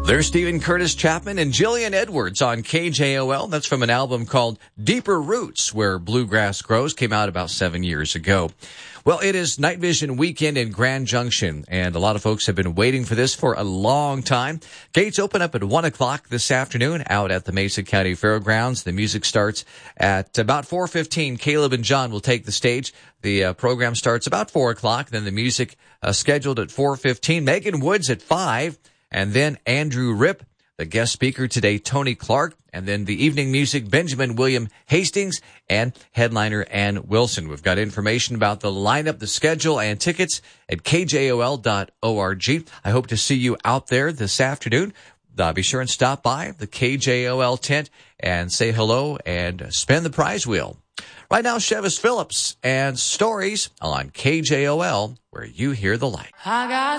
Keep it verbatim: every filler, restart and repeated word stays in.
There's Stephen Curtis Chapman and Jillian Edwards on K J O L. That's from an album called Deeper Roots, Where Bluegrass Grows. Came out about seven years ago. Well, it is Night Vision weekend in Grand Junction, and a lot of folks have been waiting for this for a long time. Gates open up at one o'clock this afternoon out at the Mesa County Fairgrounds. The music starts at about four fifteen. Caleb and John will take the stage. The uh, program starts about four o'clock. Then the music uh, scheduled at four fifteen. Megan Woods at five. And then Andrew Ripp, the guest speaker today, Tony Clark, and then the evening music, Benjamin William Hastings, and headliner Ann Wilson. We've got information about the lineup, the schedule, and tickets at K J O L dot org. I hope to see you out there this afternoon. Uh, be sure and stop by the K J O L tent and say hello and spin the prize wheel. Right now, Chevis Phillips and Stories on K J O L, where you hear the light. I got